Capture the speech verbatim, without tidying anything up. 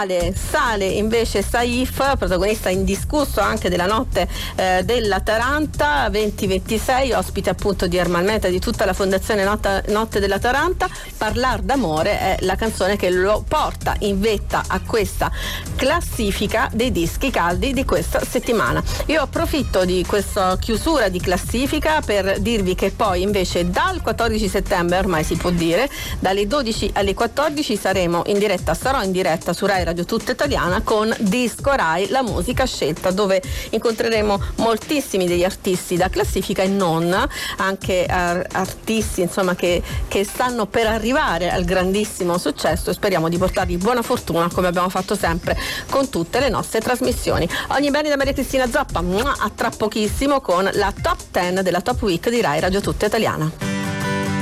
sale, sale invece Saif, protagonista indiscusso anche della notte eh, della Taranta venti ventisei, ospite appunto di Ermal Meta, di tutta la fondazione Notte, Notte della Taranta. Parlar d'amore è la canzone che lo porta in vetta a questa classifica dei dischi caldi di questa settimana. Io approfitto di questa chiusura di classifica per dirvi che poi invece dal quattordici settembre, ormai si può dire, dalle dodici alle quattordici saremo in diretta, sarò in diretta su Rai Radio Tutta Italiana con Disco Rai, la musica scelta, dove incontreremo moltissimi degli artisti da classifica e non, anche ar- artisti insomma che, che stanno per arrivare al grandissimo successo, e speriamo di portarvi buona fortuna come abbiamo fatto sempre con tutte le nostre trasmissioni. Ogni bene da Maria Cristina Zoppa, a tra pochissimo con la top dieci della Top Week di Rai Radio Tutta Italiana.